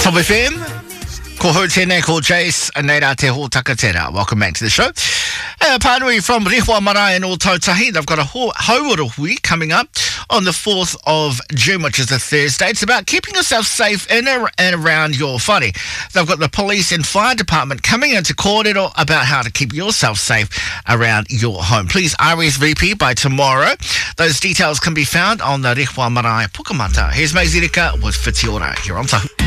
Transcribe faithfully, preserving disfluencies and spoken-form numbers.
Top F M. Ko hau tēnei, ko Jace, nei rā te hōtaka tērā. Welcome back to the show. Uh, Pānui from Rehua Marae and All Tautahi. They've got a ho- Hauora Hui coming up on the fourth of June, which is a Thursday. It's about keeping yourself safe in and around your whare. They've got the police and fire department coming into kōrero about how to keep yourself safe around your home. Please R S V P by tomorrow. Those details can be found on the Rehua Marae Pukamata. Here's Maisie Rika with Whiti Ora here on Tahu.